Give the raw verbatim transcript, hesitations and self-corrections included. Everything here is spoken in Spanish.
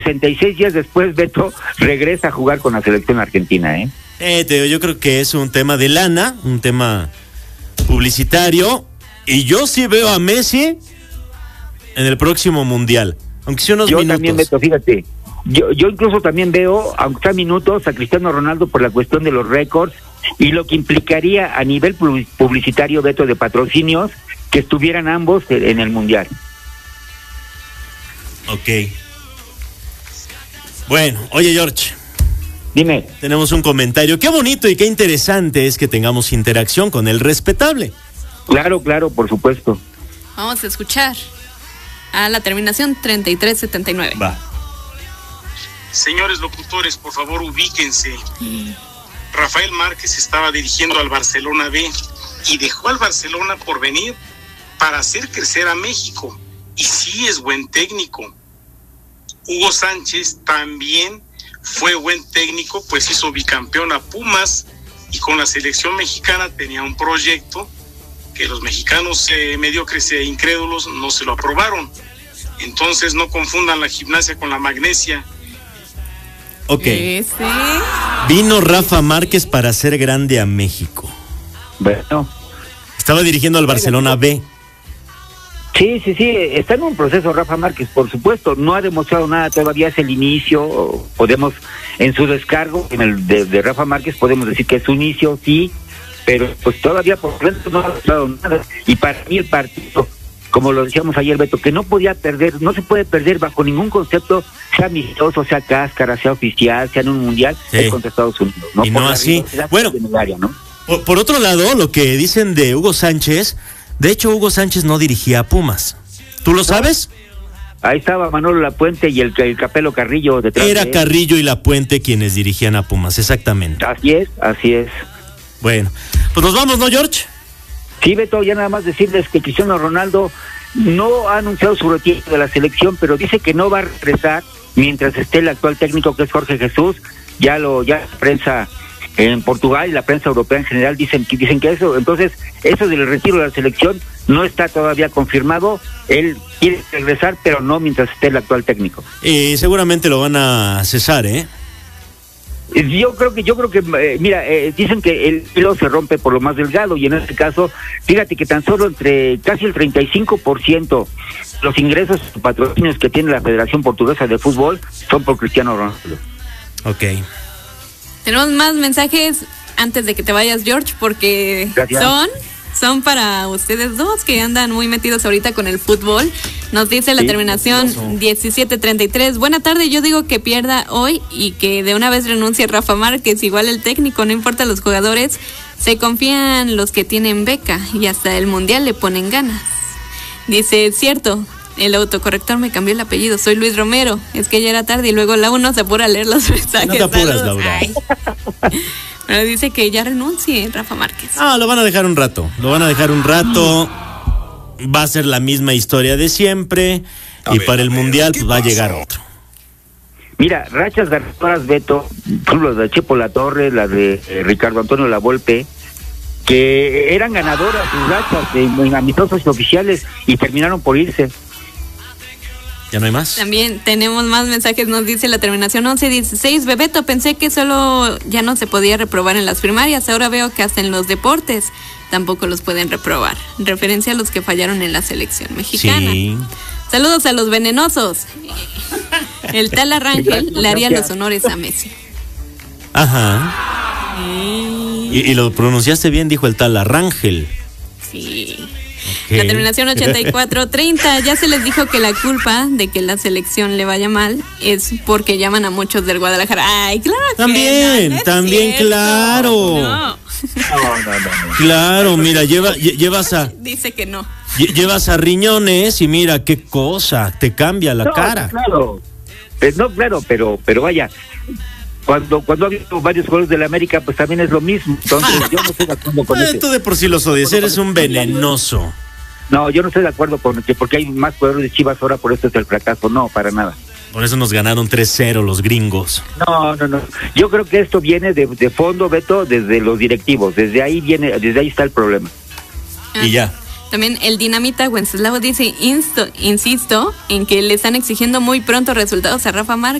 sesenta y seis días después, Beto regresa a jugar con la selección argentina, ¿eh? Eh, te digo, yo creo que es un tema de lana, un tema publicitario, y yo sí veo a Messi en el próximo Mundial, aunque sea unos yo minutos. También, Beto, fíjate, yo, yo incluso también veo, aunque sea minutos, a Cristiano Ronaldo por la cuestión de los récords y lo que implicaría a nivel publicitario, Beto, de patrocinios, que estuvieran ambos en el Mundial. Ok. Bueno, oye, George. Dime. Tenemos un comentario. Qué bonito y qué interesante es que tengamos interacción con el respetable. Claro, claro, por supuesto. Vamos a escuchar a la terminación treinta y tres setenta y nueve. Va. Señores locutores, por favor, ubíquense. Rafael Márquez estaba dirigiendo al Barcelona B y dejó al Barcelona por venir para hacer crecer a México. Y sí es buen técnico. Hugo Sánchez también fue buen técnico, pues hizo bicampeón a Pumas y con la selección mexicana tenía un proyecto que los mexicanos eh, mediocres e incrédulos no se lo aprobaron. Entonces no confundan la gimnasia con la magnesia. Ok. ¿Ese? Vino Rafa Márquez para hacer grande a México. Bueno. Estaba dirigiendo al Barcelona B. Sí, sí, sí, está en un proceso Rafa Márquez, por supuesto, no ha demostrado nada, todavía es el inicio, podemos, en su descargo, en el de, de Rafa Márquez podemos decir que es su inicio, sí, pero pues todavía por dentro no ha demostrado nada, y para mí el partido, como lo decíamos ayer, Beto, que no podía perder, no se puede perder bajo ningún concepto, sea amistoso, sea cáscara, sea oficial, sea en un mundial, sí, es contra Estados Unidos, ¿no? Y no así, bueno, área, ¿no? por, por otro lado, lo que dicen de Hugo Sánchez, de hecho Hugo Sánchez no dirigía a Pumas, ¿tú lo sabes? Ahí estaba Manolo Lapuente y el, el Capelo Carrillo detrás. Era de Carrillo y Lapuente quienes dirigían a Pumas, exactamente. Así es, así es. Bueno, pues nos vamos, ¿no, George? Sí, Beto, ya nada más decirles que Cristiano Ronaldo no ha anunciado su retiro de la selección, pero dice que no va a regresar mientras esté el actual técnico, que es Jorge Jesús. Ya lo, ya la prensa en Portugal y la prensa europea en general dicen que dicen que eso, entonces eso del retiro de la selección no está todavía confirmado. Él quiere regresar, pero no mientras esté el actual técnico. Y seguramente lo van a cesar, ¿eh? Yo creo que, yo creo que, eh, mira, eh, dicen que el hilo se rompe por lo más delgado, y en este caso, fíjate que tan solo entre casi el treinta y cinco por ciento los ingresos y patrocinios que tiene la Federación Portuguesa de Fútbol son por Cristiano Ronaldo. Ok. Tenemos más mensajes antes de que te vayas, George, porque Gracias. son son para ustedes dos que andan muy metidos ahorita con el fútbol. Nos dice la sí, terminación diecisiete treinta y tres. Buena tarde, yo digo que pierda hoy y que de una vez renuncie Rafa Márquez, igual el técnico, no importa los jugadores, se confían los que tienen beca y hasta el mundial le ponen ganas. Dice, cierto, el autocorrector me cambió el apellido, soy Luis Romero, es que ya era tarde y luego la uno se apura a leer los mensajes. No te apuras, Laura. Pero dice que ya renuncie Rafa Márquez. Ah, lo van a dejar un rato, lo van a dejar un rato, va a ser la misma historia de siempre, a y ver, para el ver, mundial pues, va a llegar otro. Mira, rachas ganadoras, Beto, las de Chepo La Torre, las de eh, Ricardo Antonio Lavolpe, que eran ganadoras sus rachas en amistosos oficiales y terminaron por irse. ¿Ya no hay más? También tenemos más mensajes, nos dice la terminación once dieciséis. Bebeto, pensé que solo ya no se podía reprobar en las primarias, ahora veo que hasta en los deportes tampoco los pueden reprobar. Referencia a los que fallaron en la selección mexicana. Sí. Saludos a los venenosos. El tal Arrangel le haría los honores a Messi. Ajá. Sí. Y, y lo pronunciaste bien, dijo el tal Arrangel. Sí. Okay. La terminación ochenta y cuatro treinta, ya se les dijo que la culpa de que la selección le vaya mal es porque llaman a muchos del Guadalajara. Ay, claro. También, no, no también, cierto. claro. No. No, no, no. Claro, mira, lleva, llevas a... Dice que no. Llevas a riñones y mira qué cosa, te cambia la no, cara. Claro, eh, no, claro, pero, pero vaya... Cuando cuando ha habido varios jugadores de la América, pues también es lo mismo. Entonces, yo no estoy de acuerdo con eso. Tú de por sí los odias, eres un venenoso. No, yo no estoy de acuerdo con que porque hay más jugadores de Chivas ahora, por eso es el fracaso. No, para nada. Por eso nos ganaron tres cero los gringos. No, no, no. Yo creo que esto viene de, de fondo, Beto, desde los directivos. Desde ahí viene, desde ahí está el problema. Ah. Y ya. También el Dinamita Wenceslao dice, insto, insisto en que le están exigiendo muy pronto resultados a Rafa Márquez.